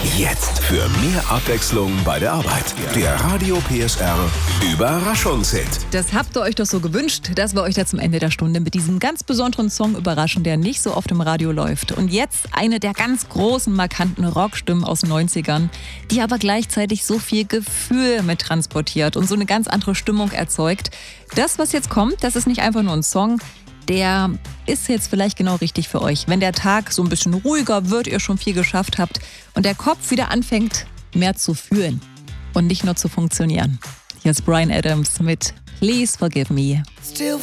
Jetzt für mehr Abwechslung bei der Arbeit. Der Radio PSR Überraschungshit. Das habt ihr euch doch so gewünscht, dass wir euch da zum Ende der Stunde mit diesem ganz besonderen Song überraschen, der nicht so oft im Radio läuft. Und jetzt eine der ganz großen, markanten Rockstimmen aus den 90ern, die aber gleichzeitig so viel Gefühl mit transportiert und so eine ganz andere Stimmung erzeugt. Das, was jetzt kommt, das ist nicht einfach nur ein Song, der ist jetzt vielleicht genau richtig für euch. Wenn der Tag so ein bisschen ruhiger wird, ihr schon viel geschafft habt und der Kopf wieder anfängt, mehr zu fühlen und nicht nur zu funktionieren. Hier ist Bryan Adams mit Please Forgive Me. Still